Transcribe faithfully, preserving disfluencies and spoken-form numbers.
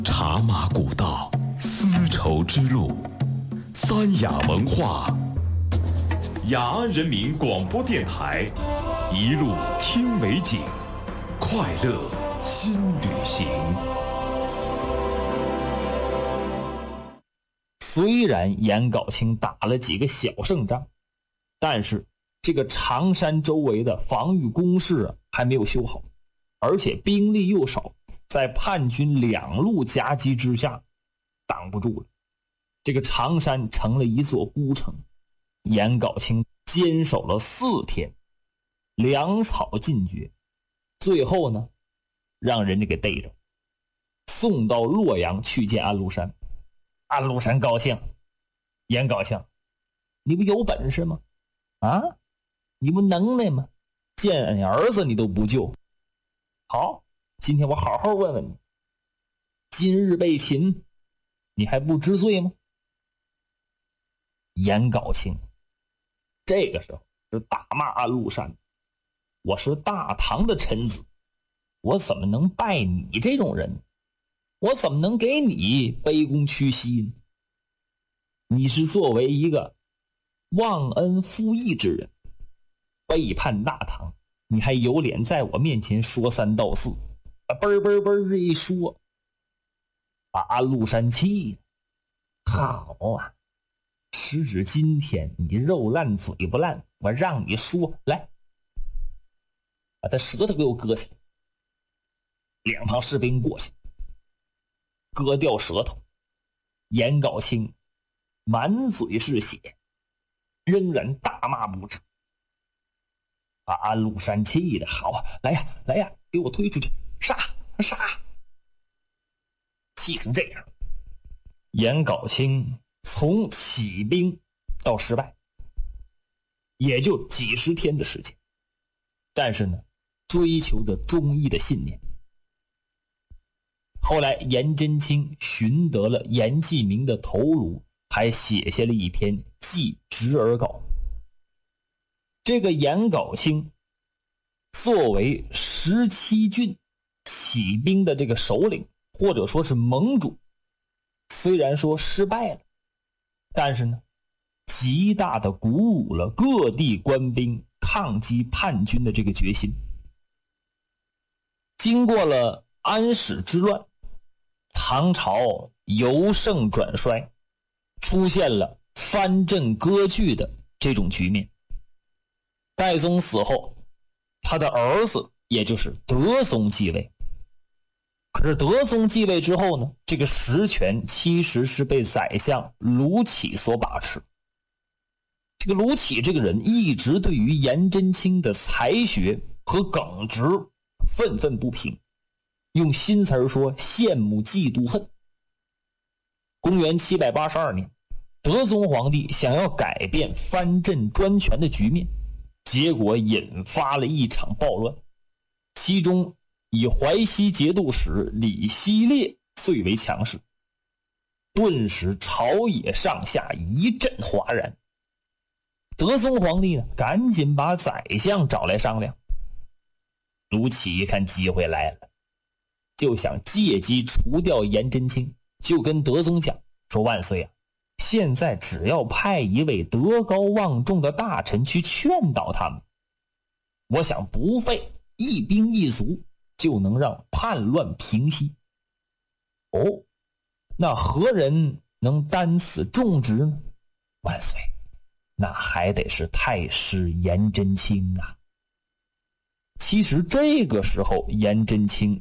茶马古道，丝绸之路，三雅文化，雅安人民广播电台，一路听美景，快乐新旅行。 虽然颜杲卿打了几个小胜仗，但是这个常山周围的防御工事啊还没有修好，而且兵力又少，在叛军两路夹击之下挡不住了。这个常山成了一座孤城，颜杲卿坚守了四天，粮草尽绝，最后呢让人家给逮着，送到洛阳去见安禄山。安禄山高兴，颜杲卿，你不有本事吗？啊，你不能耐吗？见你儿子你都不救。好，今天我好好问问你，今日被擒，你还不知罪吗？颜杲卿这个时候是大骂安禄山，我是大唐的臣子，我怎么能拜你这种人？我怎么能给你卑躬屈膝呢？你是作为一个忘恩负义之人，背叛大唐，你还有脸在我面前说三道四，嘣嘣嘣这一说，把安禄山气好啊！时至今天，你肉烂嘴不烂，我让你说，来，把他舌头给我割下来。两旁士兵过去，割掉舌头，颜杲卿满嘴是血，仍然大骂不止，把安禄山气的好啊！来呀来呀，给我推出去，杀杀！气成这样，颜杲卿从起兵到失败，也就几十天的时间，但是呢，追求着忠义的信念。后来颜真卿寻得了颜季明的头颅，还写下了一篇祭侄儿稿。这个颜杲卿作为十七郡起兵的这个首领，或者说是盟主，虽然说失败了，但是呢极大的鼓舞了各地官兵抗击叛军的这个决心。经过了安史之乱，唐朝由盛转衰，出现了藩镇割据的这种局面。代宗死后，他的儿子也就是德宗继位。可是德宗继位之后呢，这个实权其实是被宰相卢杞所把持。这个卢杞这个人一直对于颜真卿的才学和耿直愤愤不平，用新词儿说，羡慕嫉妒恨。公元七百八十二年，德宗皇帝想要改变藩镇专权的局面，结果引发了一场暴乱，其中以淮西节度使李希烈最为强势，顿时朝野上下一阵哗然。德宗皇帝呢，赶紧把宰相找来商量。卢杞一看机会来了，就想借机除掉颜真卿，就跟德宗讲说，万岁啊，现在只要派一位德高望重的大臣去劝导他们，我想不费一兵一卒就能让叛乱平息。哦，那何人能担此重职呢？万岁，那还得是太师颜真卿啊。其实这个时候颜真卿